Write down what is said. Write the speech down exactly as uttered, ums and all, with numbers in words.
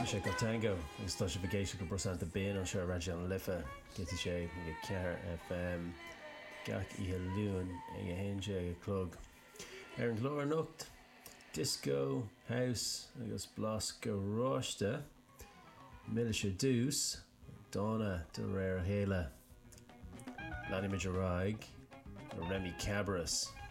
sé go tango agus tá sé bhgéisi go brosanta béan an seo radio an lifa getí sé go cear F M gach ihe luúin ag a hénse ag a clog. Ar an glóir nocht, disco, house agus blas go ráiste, Militia dús, Donna de réir a héile, Lanny Midge Raig, Remy Cabras.